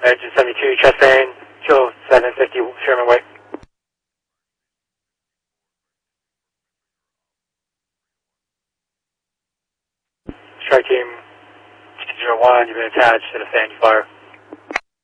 Engine 72, Chastain, Chill 750 Sherman Way. Strike team 201, you've been attached to the fan fire.